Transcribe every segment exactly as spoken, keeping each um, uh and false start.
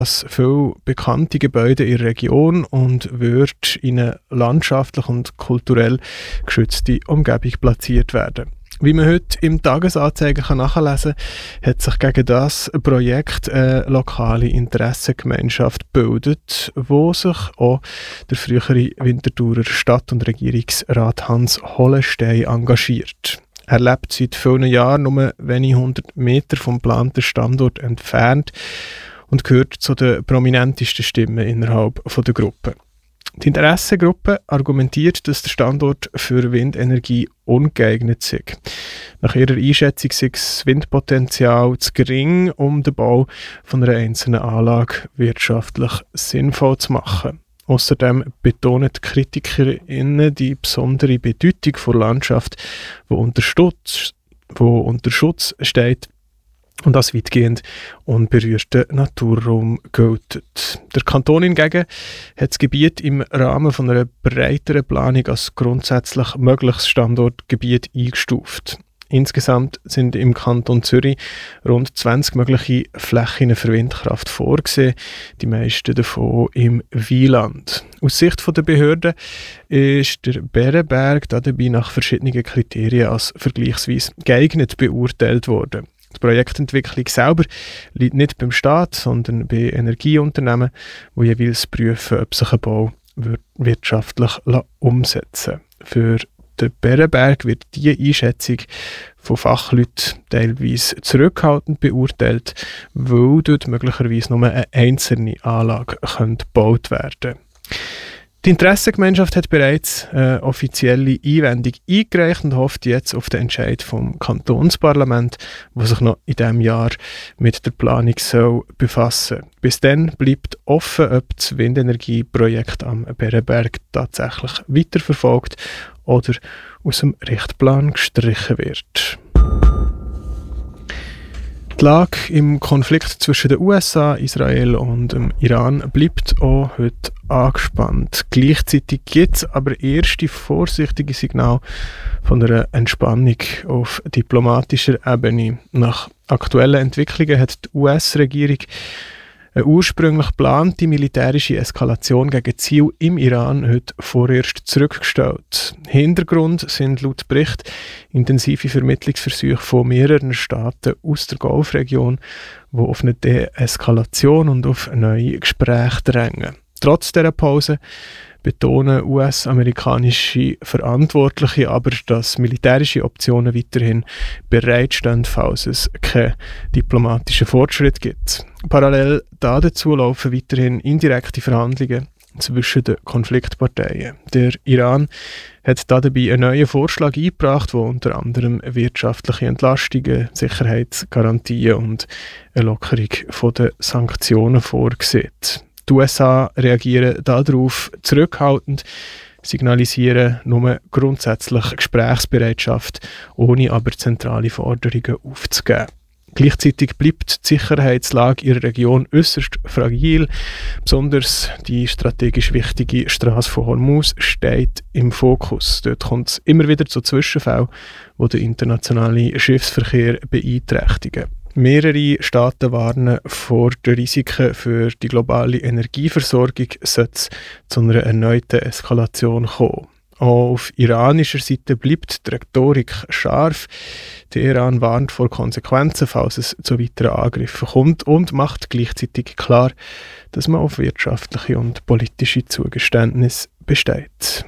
dass viele bekannte Gebäude in der Region und wird in eine landschaftlich und kulturell geschützte Umgebung platziert werden. Wie man heute im Tagesanzeiger nachlesen kann, hat sich gegen das Projekt eine lokale Interessengemeinschaft gebildet, wo sich auch der frühere Winterthurer Stadt- und Regierungsrat Hans Hollenstein engagiert. Er lebt seit vielen Jahren nur wenige hundert Meter vom geplanten Standort entfernt und gehört zu den prominentesten Stimmen innerhalb der Gruppe. Die Interessengruppe argumentiert, dass der Standort für Windenergie ungeeignet sei. Nach ihrer Einschätzung sei das Windpotenzial zu gering, um den Bau von einer einzelnen Anlage wirtschaftlich sinnvoll zu machen. Außerdem betonen die KritikerInnen die besondere Bedeutung der Landschaft, die unter Schutz, wo unter Schutz steht und als weitgehend unberührter Naturraum gilt. Der Kanton hingegen hat das Gebiet im Rahmen von einer breiteren Planung als grundsätzlich mögliches Standortgebiet eingestuft. Insgesamt sind im Kanton Zürich rund zwanzig mögliche Flächen für Windkraft vorgesehen, die meisten davon im Wieland. Aus Sicht der Behörden ist der Berenberg dabei nach verschiedenen Kriterien als vergleichsweise geeignet beurteilt worden. Die Projektentwicklung selber liegt nicht beim Staat, sondern bei Energieunternehmen, die jeweils prüfen, ob sich ein Bau wirtschaftlich umsetzen lässt. Für den Berenberg wird diese Einschätzung von Fachleuten teilweise zurückhaltend beurteilt, weil dort möglicherweise nur eine einzelne Anlage gebaut werden könnte. Die Interessengemeinschaft hat bereits eine offizielle Einwendung eingereicht und hofft jetzt auf den Entscheid vom Kantonsparlament, das sich noch in diesem Jahr mit der Planung soll befassen. Bis dann bleibt offen, ob das Windenergieprojekt am Berenberg tatsächlich weiterverfolgt oder aus dem Richtplan gestrichen wird. Die Lage im Konflikt zwischen den U S A, Israel und dem Iran bleibt auch heute angespannt. Gleichzeitig gibt es aber erste vorsichtige Signale von einer Entspannung auf diplomatischer Ebene. Nach aktuellen Entwicklungen hat die U S-Regierung eine ursprünglich geplante militärische Eskalation gegen Ziel im Iran heute vorerst zurückgestellt. Hintergrund sind laut Bericht intensive Vermittlungsversuche von mehreren Staaten aus der Golfregion, die auf eine Deeskalation und auf neue Gespräche drängen. Trotz dieser Pause betonen U S-amerikanische Verantwortliche aber, dass militärische Optionen weiterhin bereitstehen, falls es keinen diplomatischen Fortschritt gibt. Parallel dazu laufen weiterhin indirekte Verhandlungen zwischen den Konfliktparteien. Der Iran hat dabei einen neuen Vorschlag eingebracht, der unter anderem wirtschaftliche Entlastungen, Sicherheitsgarantien und eine Lockerung der Sanktionen vorsieht. Die U S A reagieren darauf zurückhaltend, signalisieren nur grundsätzlich Gesprächsbereitschaft, ohne aber zentrale Forderungen aufzugeben. Gleichzeitig bleibt die Sicherheitslage in der Region äußerst fragil. Besonders die strategisch wichtige Straße von Hormuz steht im Fokus. Dort kommt es immer wieder zu Zwischenfällen, die den internationalen Schiffsverkehr beeinträchtigen. Mehrere Staaten warnen vor den Risiken für die globale Energieversorgung, sollte es zu einer erneuten Eskalation kommen. Auch auf iranischer Seite bleibt die Rhetorik scharf. Der Iran warnt vor Konsequenzen, falls es zu weiteren Angriffen kommt, und macht gleichzeitig klar, dass man auf wirtschaftliche und politische Zugeständnisse besteht.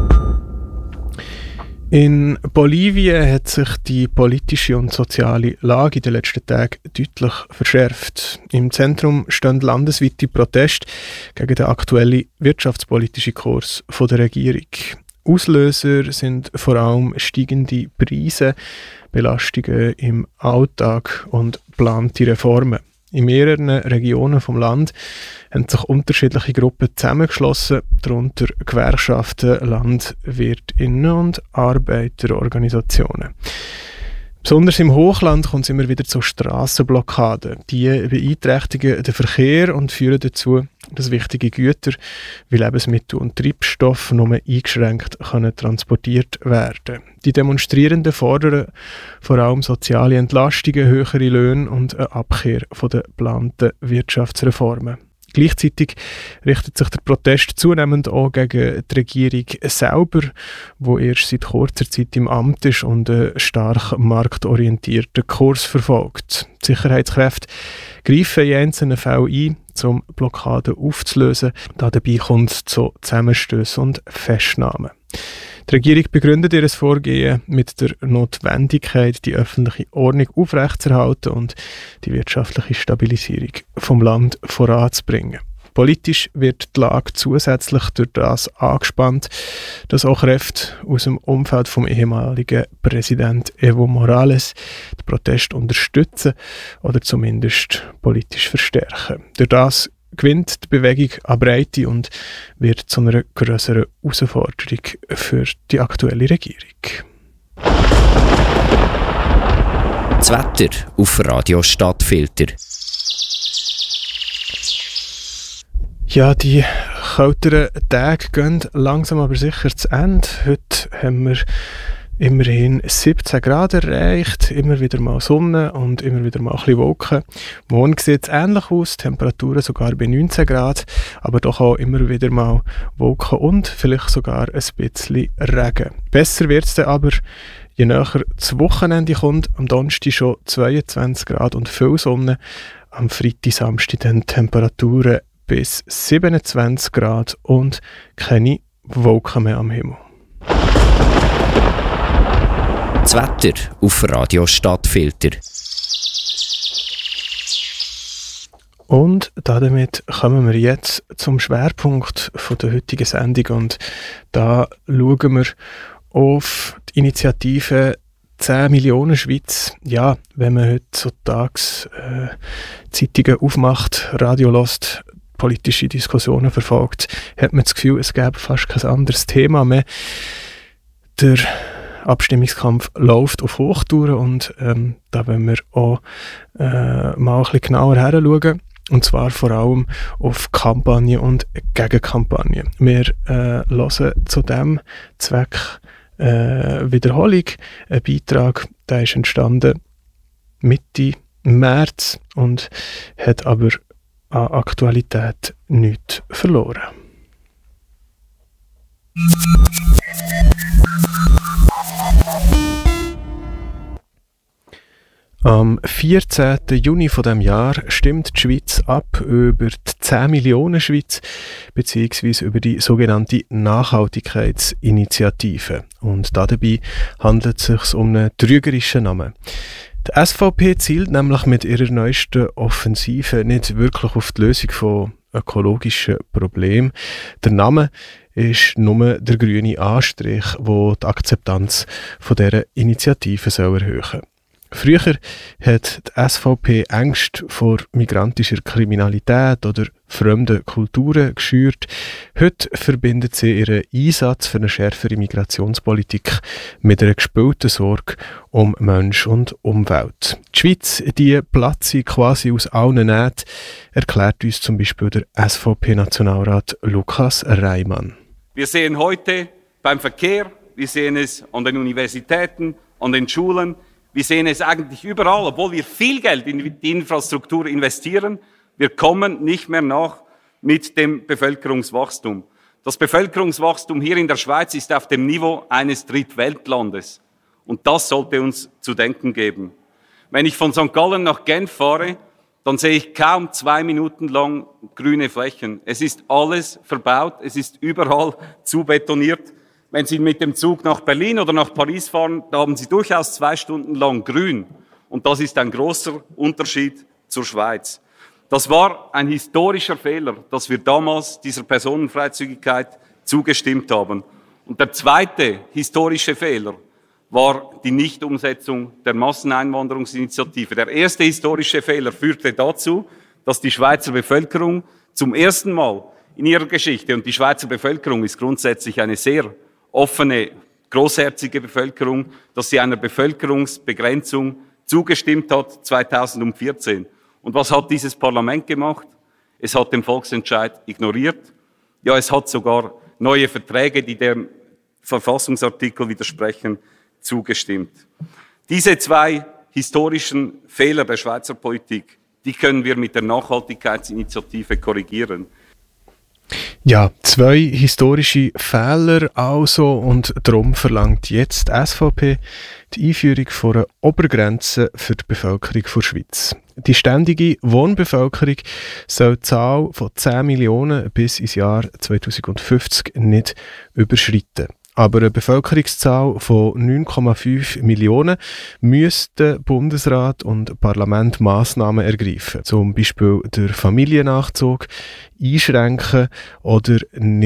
In Bolivien hat sich die politische und soziale Lage in den letzten Tagen deutlich verschärft. Im Zentrum stehen landesweite Proteste gegen den aktuellen wirtschaftspolitischen Kurs der Regierung. Auslöser sind vor allem steigende Preise, Belastungen im Alltag und geplante Reformen. In mehreren Regionen des Landes haben sich unterschiedliche Gruppen zusammengeschlossen, darunter Gewerkschaften, LandwirtInnen und Arbeiterorganisationen. Besonders im Hochland kommt es immer wieder zu Strassenblockaden. Die beeinträchtigen den Verkehr und führen dazu, dass wichtige Güter wie Lebensmittel und Treibstoff nur eingeschränkt können transportiert werden. Die Demonstrierenden fordern vor allem soziale Entlastungen, höhere Löhne und eine Abkehr von den geplanten Wirtschaftsreformen. Gleichzeitig richtet sich der Protest zunehmend auch gegen die Regierung selber, die erst seit kurzer Zeit im Amt ist und einen stark marktorientierten Kurs verfolgt. Die Sicherheitskräfte greifen in einzelnen Fällen ein, um Blockaden aufzulösen. Dabei kommt es zu Zusammenstößen und Festnahmen. Die Regierung begründet ihr Vorgehen mit der Notwendigkeit, die öffentliche Ordnung aufrechtzuerhalten und die wirtschaftliche Stabilisierung vom Land voranzubringen. Politisch wird die Lage zusätzlich durch das angespannt, dass auch Kräfte aus dem Umfeld vom ehemaligen Präsident Evo Morales den Protest unterstützen oder zumindest politisch verstärken. Durch das gewinnt die Bewegung an Breite und wird zu einer grösseren Herausforderung für die aktuelle Regierung. Das Wetter auf Radio Stadtfilter. Ja, die kälteren Tage gehen langsam aber sicher zu Ende. Heute haben wir immerhin siebzehn Grad erreicht, immer wieder mal Sonne und immer wieder mal ein bisschen Wolken. Morgen sieht es ähnlich aus, Temperaturen sogar bei neunzehn Grad, aber doch auch immer wieder mal Wolken und vielleicht sogar ein bisschen Regen. Besser wird es dann aber, je näher das Wochenende kommt, am Donnerstag schon zweiundzwanzig Grad und viel Sonne, am Freitag, Samstag dann Temperaturen bis siebenundzwanzig Grad und keine Wolken mehr am Himmel. Das Wetter auf Radio Stadtfilter. Und damit kommen wir jetzt zum Schwerpunkt von der heutigen Sendung und da schauen wir auf die Initiative zehn Millionen Schweiz. Ja, wenn man heutzutage äh, Zeitungen aufmacht, Radio hört, politische Diskussionen verfolgt, hat man das Gefühl, es gäbe fast kein anderes Thema mehr. Der Abstimmungskampf läuft auf Hochtouren und ähm, da wollen wir auch äh, mal ein bisschen genauer hinschauen. Und zwar vor allem auf Kampagnen und Gegenkampagnen. Wir äh, hören zu diesem Zweck äh, Wiederholung. Ein Beitrag, der ist entstanden Mitte März und hat aber an Aktualität nichts verloren. Am vierzehnten Juni von dem Jahr stimmt die Schweiz ab über die zehn Millionen Schweiz bzw. über die sogenannte Nachhaltigkeitsinitiative. Und dabei handelt es sich um einen trügerischen Namen. Die S V P zielt nämlich mit ihrer neuesten Offensive nicht wirklich auf die Lösung von ökologischen Problemen. Der Name ist nur der grüne Anstrich, der die Akzeptanz von dieser Initiative soll erhöhen soll. Früher hat die S V P Ängste vor migrantischer Kriminalität oder fremden Kulturen geschürt. Heute verbindet sie ihren Einsatz für eine schärfere Migrationspolitik mit einer gespielten Sorge um Mensch und Umwelt. Die Schweiz, die platze quasi aus allen Nähten, erklärt uns zum Beispiel der S V P-Nationalrat Lukas Reimann. Wir sehen heute beim Verkehr, wir sehen es an den Universitäten, an den Schulen, wir sehen es eigentlich überall, obwohl wir viel Geld in die Infrastruktur investieren, wir kommen nicht mehr nach mit dem Bevölkerungswachstum. Das Bevölkerungswachstum hier in der Schweiz ist auf dem Niveau eines Drittweltlandes. Und das sollte uns zu denken geben. Wenn ich von Sankt Gallen nach Genf fahre, dann sehe ich kaum zwei Minuten lang grüne Flächen. Es ist alles verbaut, es ist überall zubetoniert. Wenn Sie mit dem Zug nach Berlin oder nach Paris fahren, da haben Sie durchaus zwei Stunden lang grün. Und das ist ein großer Unterschied zur Schweiz. Das war ein historischer Fehler, dass wir damals dieser Personenfreizügigkeit zugestimmt haben. Und der zweite historische Fehler war die Nichtumsetzung der Masseneinwanderungsinitiative. Der erste historische Fehler führte dazu, dass die Schweizer Bevölkerung zum ersten Mal in ihrer Geschichte, und die Schweizer Bevölkerung ist grundsätzlich eine sehr offene großherzige Bevölkerung, dass sie einer Bevölkerungsbegrenzung zugestimmt hat zweitausendvierzehn. Und was hat dieses Parlament gemacht? Es hat den Volksentscheid ignoriert. Ja, es hat sogar neue Verträge, die dem Verfassungsartikel widersprechen, zugestimmt. Diese zwei historischen Fehler der Schweizer Politik, die können wir mit der Nachhaltigkeitsinitiative korrigieren. Ja, zwei historische Fehler also, und darum verlangt jetzt die S V P die Einführung von einer Obergrenze für die Bevölkerung der Schweiz. Die ständige Wohnbevölkerung soll die Zahl von zehn Millionen bis ins Jahr zweitausendfünfzig nicht überschreiten. Aber eine Bevölkerungszahl von neun Komma fünf Millionen müssten Bundesrat und Parlament Massnahmen ergreifen, zum Beispiel den Familiennachzug einschränken oder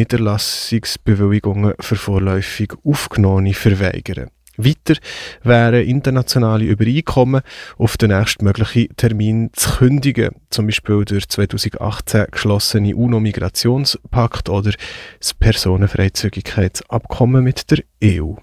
Niederlassungsbewilligungen für vorläufig Aufgenommene verweigern. Weiter wären internationale Übereinkommen auf den nächstmöglichen Termin zu kündigen, zum Beispiel durch zweitausendachtzehn geschlossene UNO-Migrationspakt oder das Personenfreizügigkeitsabkommen mit der E U.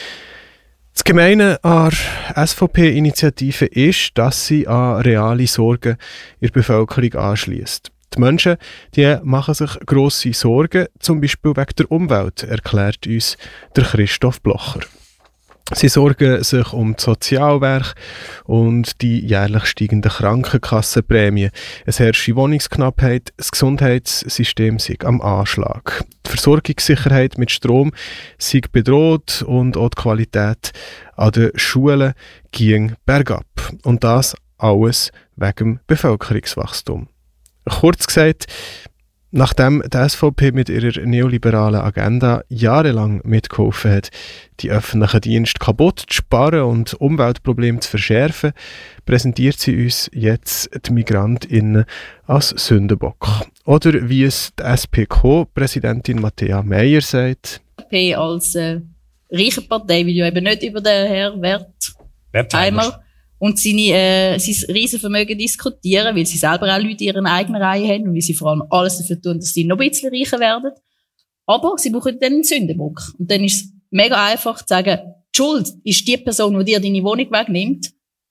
Das Gemeine an der S V P-Initiative ist, dass sie an reale Sorgen in der Bevölkerung anschliesst. Die Menschen die machen sich grosse Sorgen, zum Beispiel wegen der Umwelt, erklärt uns der Christoph Blocher. Sie sorgen sich um das Sozialwerk und die jährlich steigenden Krankenkassenprämien. Es herrscht Wohnungsknappheit, das Gesundheitssystem sei am Anschlag. Die Versorgungssicherheit mit Strom sei bedroht und auch die Qualität an den Schulen ging bergab. Und das alles wegen dem Bevölkerungswachstum. Kurz gesagt, nachdem die S V P mit ihrer neoliberalen Agenda jahrelang mitgeholfen hat, die öffentlichen Dienste kaputt zu sparen und Umweltprobleme zu verschärfen, präsentiert sie uns jetzt die MigrantInnen als Sündenbock. Oder wie es die S P Co-Präsidentin Matthäa Meier sagt: S P P als äh, reiche Partei will ja eben nicht über den Herrn Wertheimer und seine, äh, sein Riesenvermögen diskutieren, weil sie selber auch Leute in ihren eigenen Reihen haben und weil sie vor allem alles dafür tun, dass sie noch ein bisschen reicher werden. Aber sie brauchen dann einen Sündenbock. Und dann ist es mega einfach zu sagen, die Schuld ist die Person, die dir deine Wohnung wegnimmt.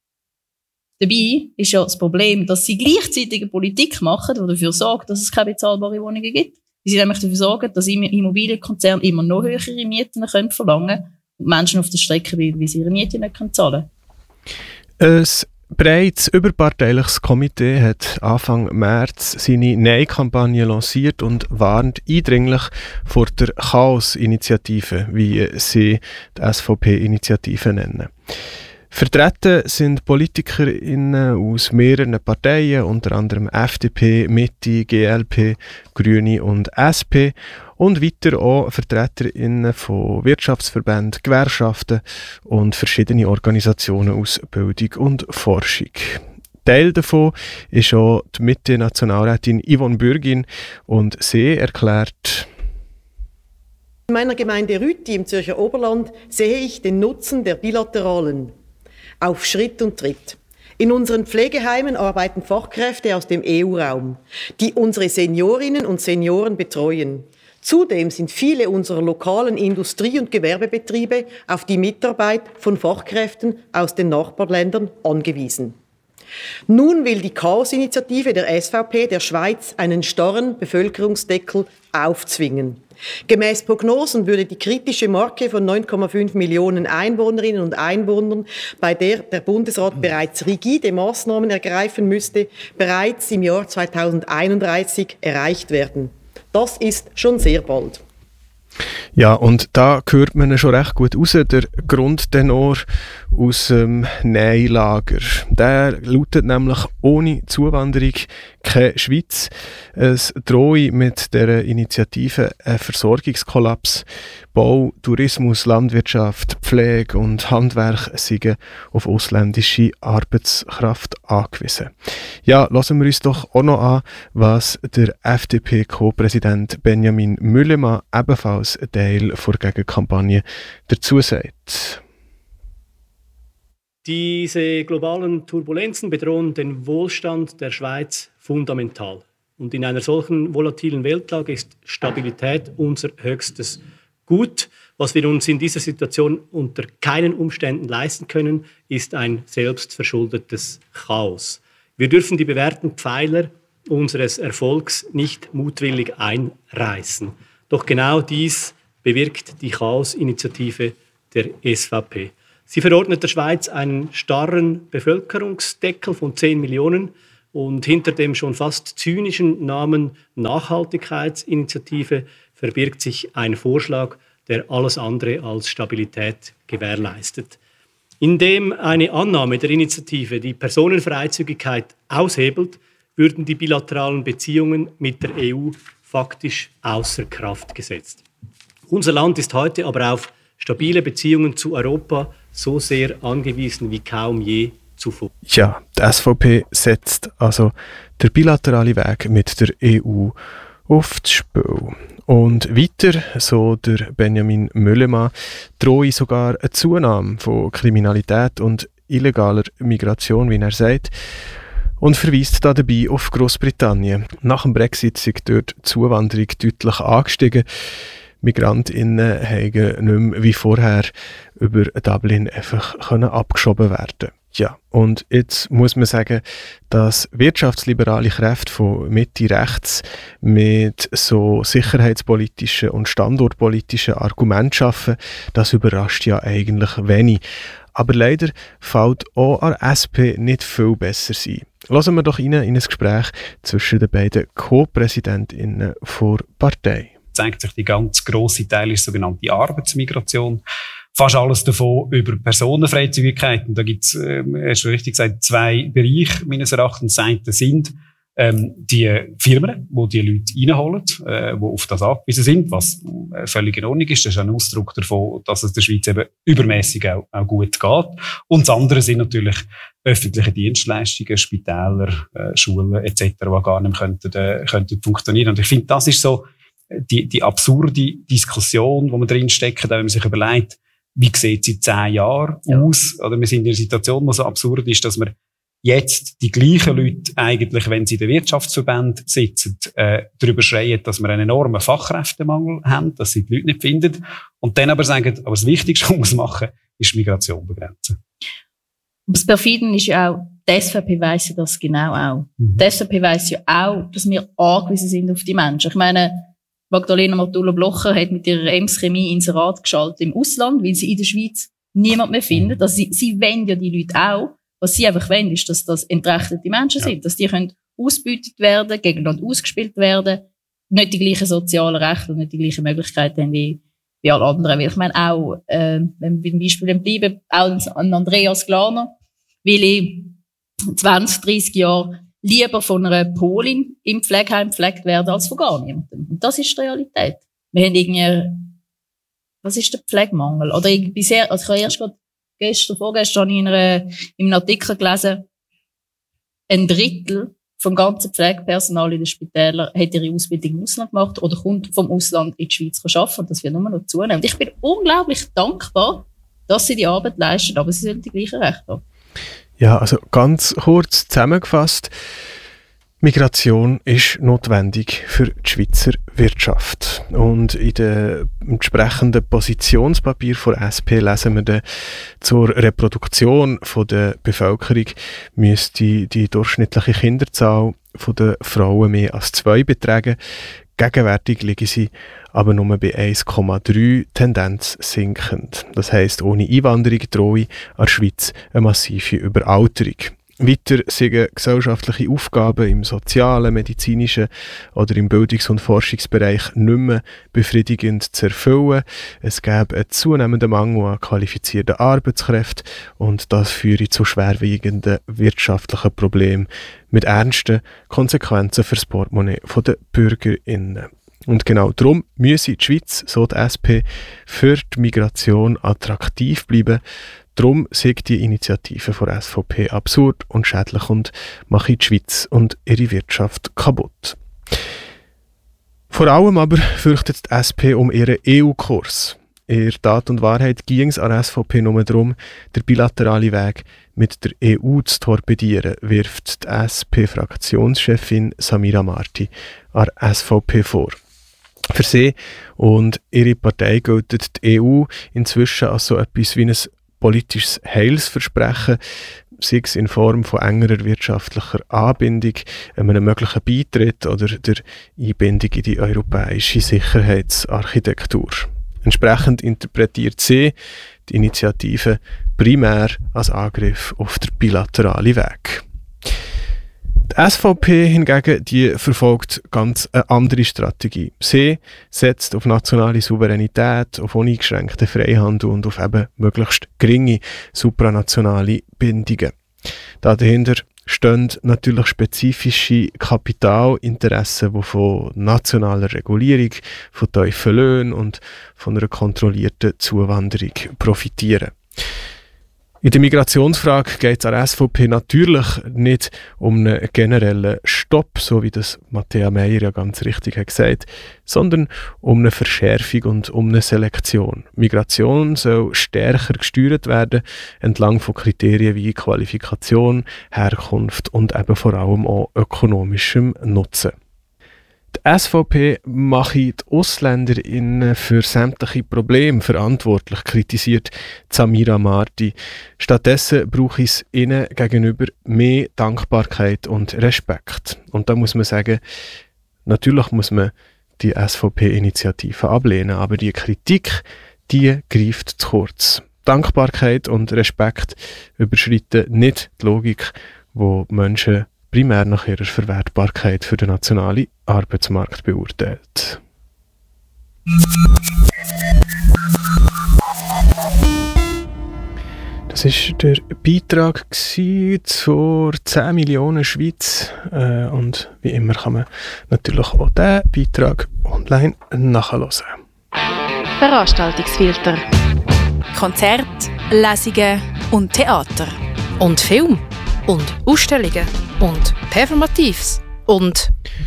Dabei ist ja das Problem, dass sie gleichzeitig eine Politik machen, die dafür sorgt, dass es keine bezahlbaren Wohnungen gibt. Sie nämlich dafür sorgen, dass Immobilienkonzerne immer noch höhere Mieten können verlangen und Menschen auf der Strecke bleiben, weil sie ihre Miete nicht zahlen können. Ein breites überparteiliches Komitee hat Anfang März seine Nein-Kampagne lanciert und warnt eindringlich vor der Chaos-Initiative, wie sie die S V P-Initiative nennen. Vertreten sind PolitikerInnen aus mehreren Parteien, unter anderem F D P, Mitte, G L P, Grüne und S P, und weiter auch VertreterInnen von Wirtschaftsverbänden, Gewerkschaften und verschiedene Organisationen aus Bildung und Forschung. Teil davon ist auch die Mitte-Nationalrätin Yvonne Bürgin, und sie erklärt: In meiner Gemeinde Rütti im Zürcher Oberland sehe ich den Nutzen der Bilateralen auf Schritt und Tritt. In unseren Pflegeheimen arbeiten Fachkräfte aus dem E U-Raum, die unsere Seniorinnen und Senioren betreuen. Zudem sind viele unserer lokalen Industrie- und Gewerbebetriebe auf die Mitarbeit von Fachkräften aus den Nachbarländern angewiesen. Nun will die Chaos-Initiative der S V P der Schweiz einen starren Bevölkerungsdeckel aufzwingen. Gemäß Prognosen würde die kritische Marke von neun Komma fünf Millionen Einwohnerinnen und Einwohnern, bei der der Bundesrat bereits rigide Maßnahmen ergreifen müsste, bereits im Jahr zweitausendeinunddreißig erreicht werden. Das ist schon sehr bald. Ja, und da hört man schon recht gut raus, der Grundtenor aus dem Nein-Lager. Der lautet nämlich: ohne Zuwanderung keine Schweiz. Es drohe mit dieser Initiative ein Versorgungskollaps. Bau, Tourismus, Landwirtschaft, Pflege und Handwerk seien auf ausländische Arbeitskraft angewiesen. Ja, lassen wir uns doch auch noch an, was der F D P-Co-Präsident Benjamin Müllemann, ebenfalls ein Teil der Gegenkampagne, dazu sagt. Diese globalen Turbulenzen bedrohen den Wohlstand der Schweiz fundamental. Und in einer solchen volatilen Weltlage ist Stabilität unser höchstes Gut, was wir uns in dieser Situation unter keinen Umständen leisten können, ist ein selbstverschuldetes Chaos. Wir dürfen die bewährten Pfeiler unseres Erfolgs nicht mutwillig einreißen. Doch genau dies bewirkt die Chaos-Initiative der S V P. Sie verordnet der Schweiz einen starren Bevölkerungsdeckel von zehn Millionen und hinter dem schon fast zynischen Namen Nachhaltigkeitsinitiative verbirgt sich ein Vorschlag, der alles andere als Stabilität gewährleistet. Indem eine Annahme der Initiative die Personenfreizügigkeit aushebelt, würden die bilateralen Beziehungen mit der E U faktisch außer Kraft gesetzt. Unser Land ist heute aber auf stabile Beziehungen zu Europa so sehr angewiesen wie kaum je zuvor. Ja, die S V P setzt also den bilateralen Weg mit der E U aufs Spiel. Und weiter, so der Benjamin Möllemann, drohe sogar eine Zunahme von Kriminalität und illegaler Migration, wie er sagt, und verweist da dabei auf Großbritannien. Nach dem Brexit sei dort die Zuwanderung deutlich angestiegen. MigrantInnen haben nicht mehr wie vorher über Dublin einfach können abgeschoben werden. Ja, und jetzt muss man sagen, dass wirtschaftsliberale Kräfte von Mitte rechts mit so sicherheitspolitischen und standortpolitischen Argumenten arbeiten, das überrascht ja eigentlich wenig. Aber leider fällt auch an S P nicht viel besser sein. Lassen wir doch rein in ein Gespräch zwischen den beiden Co-PräsidentInnen der Partei. Zeigt sich die ganz grosse Teil ist sogenannte Arbeitsmigration. Fast alles davon über Personenfreizügigkeit. Und da gibt es, äh, hast du richtig gesagt, zwei Bereiche meines Erachtens. Das eine sind ähm, die Firmen, die die Leute reinholen, äh, die auf das angewiesen sind, was äh, völlig in Ordnung ist. Das ist ein Ausdruck davon, dass es der Schweiz eben übermäßig auch, auch gut geht. Und das andere sind natürlich öffentliche Dienstleistungen, Spitäler, äh, Schulen et cetera, die gar nicht mehr könnten, äh, könnten funktionieren. Und ich finde, das ist so die, die absurde Diskussion, wo man drin steckt, wenn man sich überlegt, wie sieht es in zehn Jahren ja. aus? Oder wir sind in einer Situation, die so absurd ist, dass wir jetzt die gleichen Leute eigentlich, wenn sie in den Wirtschaftsverbänden sitzen, äh, darüber schreien, dass wir einen enormen Fachkräftemangel haben, dass sie die Leute nicht finden. Und dann aber sagen, aber das Wichtigste, was man machen muss, ist Migration begrenzen. Das Perfiden ist ja auch, die S V P weiss ja das genau auch. Mhm. Die S V P weiss ja auch, dass wir angewiesen sind auf die Menschen. Ich meine, Magdalena Martula-Blocher hat mit ihrer Ems Chemie Inserat geschaltet im Ausland, weil sie in der Schweiz niemand mehr findet. Also sie, sie wollen ja die Leute auch. Was sie einfach wollen, ist, dass das entrechtete Menschen ja. sind. Dass die können ausgebeutet werden, gegeneinander ausgespielt werden, nicht die gleichen sozialen Rechte und nicht die gleichen Möglichkeiten haben wie, wie alle anderen. Weil ich meine auch, äh, wenn wir beim Beispiel bleiben, auch an Andreas Glaner, weil ich zwanzig, dreissig Jahre lieber von einer Polin im Pflegeheim gepflegt werden als von gar niemandem. Und das ist die Realität. Wir haben irgendwie, was ist der Pflegemangel? Oder ich bin sehr, also ich habe erst gerade gestern, vorgestern in, einer, in einem Artikel gelesen, ein Drittel vom ganzen Pflegepersonal in den Spitälern hat ihre Ausbildung im Ausland gemacht oder kommt vom Ausland in die Schweiz arbeiten. Und das wird nur noch zunehmen. Und ich bin unglaublich dankbar, dass sie die Arbeit leisten, aber sie sollen die gleichen Rechte haben. Ja, also ganz kurz zusammengefasst, Migration ist notwendig für die Schweizer Wirtschaft. Und in dem entsprechenden Positionspapier von S P lesen wir dann, zur Reproduktion der Bevölkerung müsste die durchschnittliche Kinderzahl der Frauen mehr als zwei betragen. Gegenwärtig liegen sie aber nur bei eins Komma drei, Tendenz sinkend. Das heisst, ohne Einwanderung drohe an der Schweiz eine massive Überalterung. Weiter sind gesellschaftliche Aufgaben im sozialen, medizinischen oder im Bildungs- und Forschungsbereich nicht mehr befriedigend zu erfüllen. Es gäbe einen zunehmenden Mangel an qualifizierten Arbeitskräften und das führe zu schwerwiegenden wirtschaftlichen Problemen mit ernsten Konsequenzen für das Portemonnaie der BürgerInnen. Und genau darum müsse die Schweiz, so die S P, für die Migration attraktiv bleiben. Darum sagt die Initiative von S V P absurd und schädlich und mache die Schweiz und ihre Wirtschaft kaputt. Vor allem aber fürchtet die S P um ihren E U-Kurs. In Tat und Wahrheit ging es an S V P nur darum, den bilateralen Weg mit der E U zu torpedieren, wirft die S P-Fraktionschefin Samira Marti an S V P vor. Für sie und ihre Partei gilt die E U inzwischen als so etwas wie ein politisches Heilsversprechen, sei es in Form von engerer wirtschaftlicher Anbindung, einem möglichen Beitritt oder der Einbindung in die europäische Sicherheitsarchitektur. Entsprechend interpretiert sie die Initiative primär als Angriff auf den bilateralen Weg. Die S V P hingegen die verfolgt ganz eine andere Strategie. Sie setzt auf nationale Souveränität, auf uneingeschränkten Freihandel und auf eben möglichst geringe supranationale Bindungen. Dahinter stehen natürlich spezifische Kapitalinteressen, die von nationaler Regulierung, von tiefen Löhnen und von einer kontrollierten Zuwanderung profitieren. In der Migrationsfrage geht es an der S V P natürlich nicht um einen generellen Stopp, so wie das Matthäa Meyer ja ganz richtig hat gesagt, sondern um eine Verschärfung und um eine Selektion. Migration soll stärker gesteuert werden, entlang von Kriterien wie Qualifikation, Herkunft und eben vor allem auch ökonomischem Nutzen. Die S V P mache die AusländerInnen für sämtliche Probleme verantwortlich, kritisiert Samira Marti. Stattdessen brauche es ihnen gegenüber mehr Dankbarkeit und Respekt. Und da muss man sagen, natürlich muss man die S V P-Initiative ablehnen, aber die Kritik, die greift zu kurz. Dankbarkeit und Respekt überschreiten nicht die Logik, wo Menschen primär nach ihrer Verwertbarkeit für den nationalen Arbeitsmarkt beurteilt. Das war der Beitrag zur zehn Millionen Schweiz. Äh, und wie immer kann man natürlich auch diesen Beitrag online nachhören. Veranstaltungsfilter. Konzerte, Lesungen und Theater. Und Film. Und Ausstellungen. Und Performatives. Und...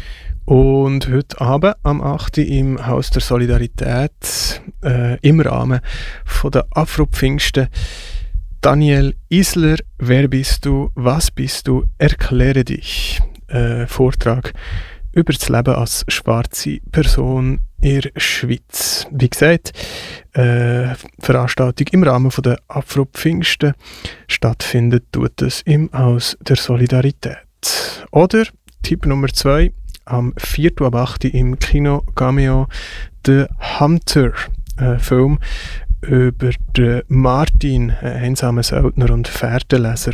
Und heute Abend am acht Uhr im Haus der Solidarität äh, im Rahmen von der Afro-Pfingsten Daniel Isler, wer bist du, was bist du, erkläre dich. Äh, Vortrag über das Leben als schwarze Person in der Schweiz. Wie gesagt, äh, Veranstaltung im Rahmen von der Afro-Pfingsten stattfindet, tut es im Haus der Solidarität. Oder Tipp Nummer zwei, am vierten ab acht Uhr im Kino Cameo The Hunter, ein Film über den Martin, einen einsamen Söldner und Pferdeleser,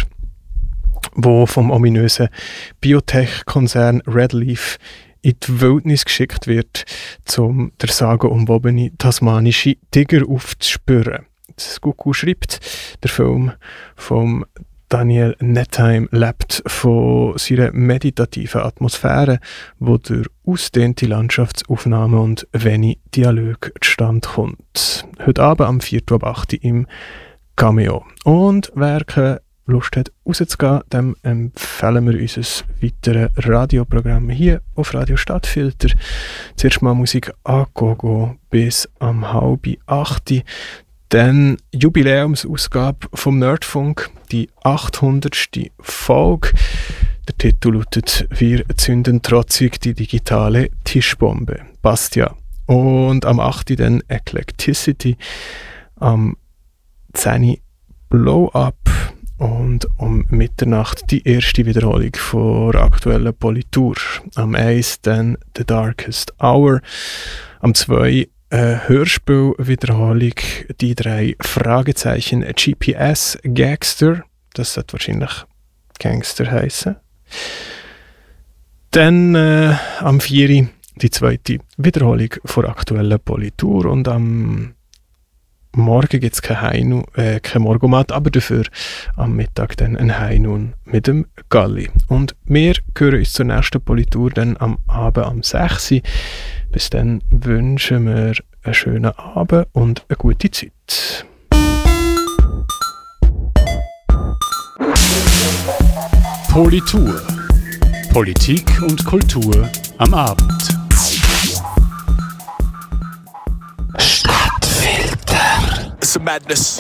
der vom ominösen Biotech-Konzern Redleaf in die Wildnis geschickt wird, um der sagenumwobene tasmanische Tiger aufzuspüren. Das Gugu schreibt, der Film vom Daniel Nettheim lebt von seiner meditativen Atmosphäre, wo durch ausgedehnte Landschaftsaufnahmen und wenig Dialog zustande kommt. Heute Abend am vierten ab acht Uhr im Cameo. Und wer keine Lust hat, rauszugehen, dem empfehlen wir unser weiteres Radioprogramm hier auf Radio Stadtfilter. Zuerst mal Musik a gogo bis am halb acht Uhr. Dann Jubiläumsausgabe vom Nerdfunk, die achthundertste Folge. Der Titel lautet «Wir zünden trotzig die digitale Tischbombe». Passt ja. Und am achten dann Eclecticity, am zehnten Blow-Up und um Mitternacht die erste Wiederholung von der aktuellen Politur. Am eins dann «The Darkest Hour», am zwei eine Hörspielwiederholung, die drei Fragezeichen G P S Gangster, das sollte wahrscheinlich Gangster heißen. Dann äh, am vier die zweite Wiederholung von der aktuellen Politur und am Morgen gibt es kein Heinu, äh, kein Morgomat, aber dafür am Mittag dann ein Heinun mit dem Galli. Und wir hören uns zur nächsten Politur dann am Abend am sechs Uhr. Bis dann wünschen wir einen schönen Abend und eine gute Zeit. Politur. Politik und Kultur am Abend. Stadtfilter. It's a madness.